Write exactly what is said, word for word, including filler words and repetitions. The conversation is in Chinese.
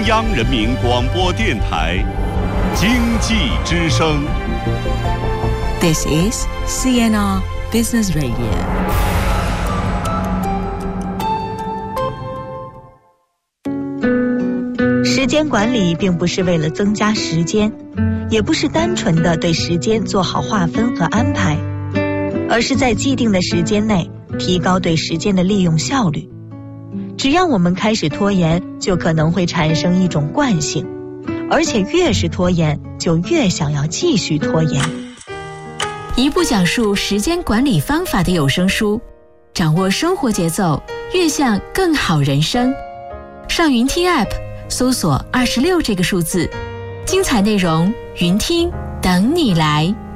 央人民广播电台经济之声。 This is C N R Business Radio。 时间管理并不是为了增加时间，也不是单纯的对时间做好划分和安排，而是在既定的时间内提高对时间的利用效率。只要我们开始拖延，就可能会产生一种惯性，而且越是拖延，就越想要继续拖延。 一部讲述时间管理方法的有声书，掌握生活节奏，越向更好人生。上云听 App 搜索二十六这个数字，精彩内容云听等你来。